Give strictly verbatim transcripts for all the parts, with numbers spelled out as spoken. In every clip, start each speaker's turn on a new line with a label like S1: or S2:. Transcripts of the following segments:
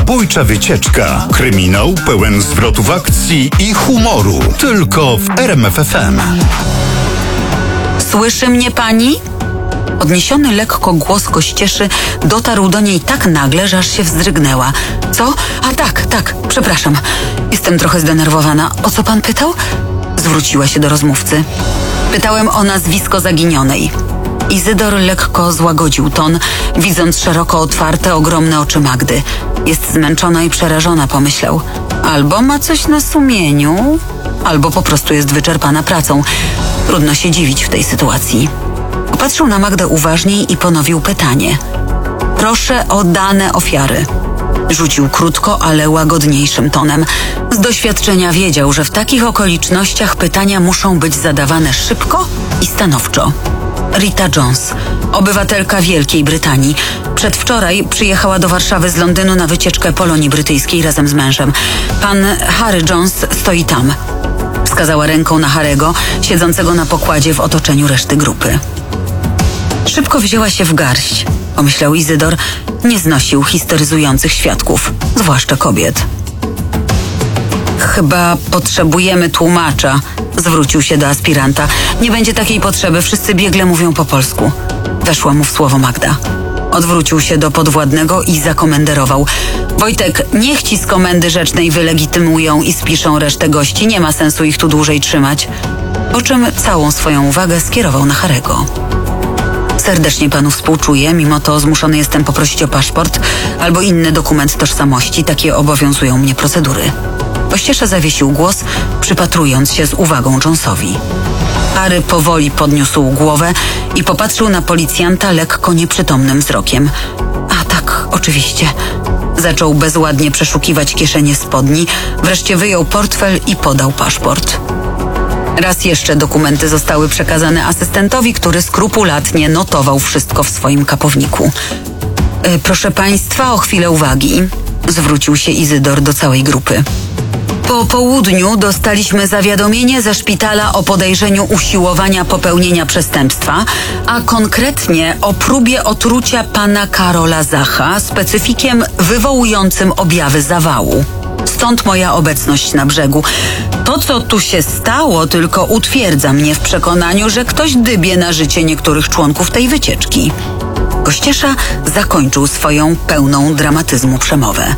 S1: Zabójcza wycieczka. Kryminał pełen zwrotów akcji i humoru. Tylko w R M F F M.
S2: Słyszy mnie pani? Podniesiony lekko głos Kościeszy dotarł do niej tak nagle, że aż się wzdrygnęła. Co? A tak, tak, przepraszam. Jestem trochę zdenerwowana. O co pan pytał? Zwróciła się do rozmówcy. Pytałem o nazwisko zaginionej. Izydor lekko złagodził ton, widząc szeroko otwarte, ogromne oczy Magdy. Jest zmęczona i przerażona, pomyślał. Albo ma coś na sumieniu, albo po prostu jest wyczerpana pracą. Trudno się dziwić w tej sytuacji. Popatrzył na Magdę uważniej i ponowił pytanie. Proszę o dane ofiary. Rzucił krótko, ale łagodniejszym tonem. Z doświadczenia wiedział, że w takich okolicznościach pytania muszą być zadawane szybko i stanowczo. Rita Jones, obywatelka Wielkiej Brytanii. Przedwczoraj przyjechała do Warszawy z Londynu na wycieczkę Polonii Brytyjskiej razem z mężem. Pan Harry Jones stoi tam. Wskazała ręką na Harego, siedzącego na pokładzie w otoczeniu reszty grupy. Szybko wzięła się w garść, pomyślał Izydor. Nie znosił histeryzujących świadków, zwłaszcza kobiet. Chyba potrzebujemy tłumacza, zwrócił się do aspiranta. Nie będzie takiej potrzeby, wszyscy biegle mówią po polsku. Weszła mu w słowo Magda. Odwrócił się do podwładnego i zakomenderował. Wojtek, niech ci z komendy rzecznej wylegitymują i spiszą resztę gości, nie ma sensu ich tu dłużej trzymać. Po czym całą swoją uwagę skierował na Harego. Serdecznie panu współczuję, mimo to zmuszony jestem poprosić o paszport albo inny dokument tożsamości, takie obowiązują mnie procedury. Kościesza zawiesił głos, przypatrując się z uwagą Jonesowi. Harry powoli podniósł głowę i popatrzył na policjanta lekko nieprzytomnym wzrokiem. A tak, oczywiście. Zaczął bezładnie przeszukiwać kieszenie spodni, wreszcie wyjął portfel i podał paszport. Raz jeszcze dokumenty zostały przekazane asystentowi, który skrupulatnie notował wszystko w swoim kapowniku. E, proszę państwa, o chwilę uwagi, zwrócił się Izydor do całej grupy. Po południu dostaliśmy zawiadomienie ze szpitala o podejrzeniu usiłowania popełnienia przestępstwa, a konkretnie o próbie otrucia pana Karola Zacha specyfikiem wywołującym objawy zawału. Stąd moja obecność na brzegu. To, co tu się stało, tylko utwierdza mnie w przekonaniu, że ktoś dybie na życie niektórych członków tej wycieczki. Kościesza zakończył swoją pełną dramatyzmu przemowę.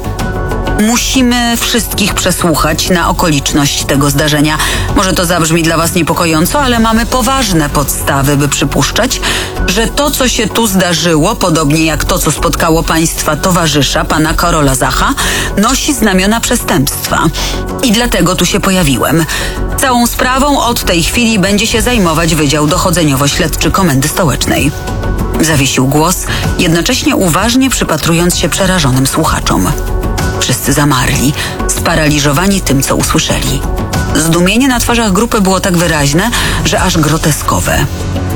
S2: Musimy wszystkich przesłuchać na okoliczność tego zdarzenia. Może to zabrzmi dla was niepokojąco, ale mamy poważne podstawy, by przypuszczać, że to, co się tu zdarzyło, podobnie jak to, co spotkało państwa towarzysza, pana Karola Zacha, nosi znamiona przestępstwa. I dlatego tu się pojawiłem. Całą sprawą od tej chwili będzie się zajmować Wydział Dochodzeniowo-Śledczy Komendy Stołecznej. Zawiesił głos, jednocześnie uważnie przypatrując się przerażonym słuchaczom. Wszyscy zamarli, sparaliżowani tym, co usłyszeli. Zdumienie na twarzach grupy było tak wyraźne, że aż groteskowe.